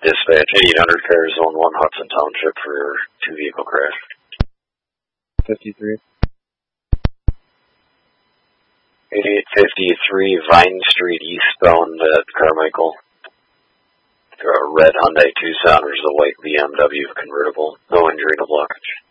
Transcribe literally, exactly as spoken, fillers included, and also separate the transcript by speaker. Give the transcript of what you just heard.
Speaker 1: Dispatch eight hundred car zone one Hudson Township for two vehicle crash.
Speaker 2: fifty-three.
Speaker 1: eighty-eight fifty-three Vine Street eastbound at Carmichael. A red Hyundai Tucson, there's a white B M W convertible. No injury, no blockage.